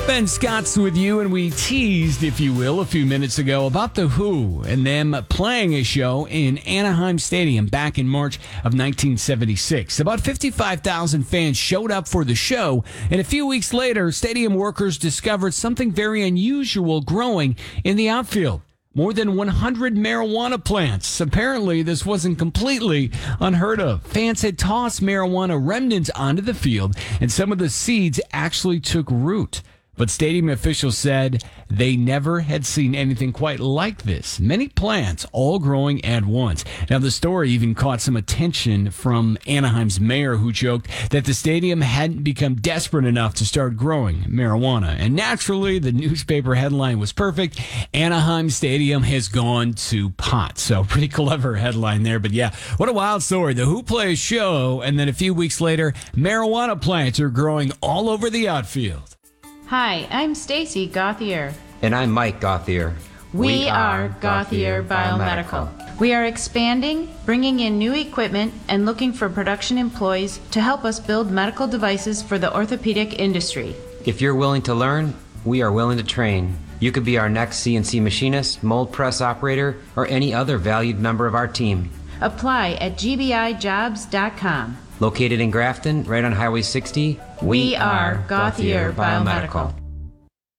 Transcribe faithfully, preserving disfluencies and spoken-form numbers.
Ben Scott's with you, and we teased, if you will, a few minutes ago about The Who and them playing a show in Anaheim Stadium back in March of nineteen seventy-six. About fifty-five thousand fans showed up for the show, and a few weeks later, stadium workers discovered something very unusual growing in the outfield. More than one hundred marijuana plants. Apparently, this wasn't completely unheard of. Fans had tossed marijuana remnants onto the field, and some of the seeds actually took root. But stadium officials said they never had seen anything quite like this. Many plants all growing at once. Now, the story even caught some attention from Anaheim's mayor, who joked that the stadium hadn't become desperate enough to start growing marijuana. And naturally, the newspaper headline was perfect. Anaheim Stadium has gone to pot. So pretty clever headline there. But yeah, what a wild story. The Who play a show, and then a few weeks later, marijuana plants are growing all over the outfield. Hi, I'm Stacy Gauthier. And I'm Mike Gauthier. We, we are Gauthier Biomedical. Biomedical. We are expanding, bringing in new equipment, and looking for production employees to help us build medical devices for the orthopedic industry. If you're willing to learn, we are willing to train. You could be our next C N C machinist, mold press operator, or any other valued member of our team. Apply at g b i jobs dot com. Located in Grafton, right on Highway sixty, we, we are Gauthier Biomedical. Biomedical.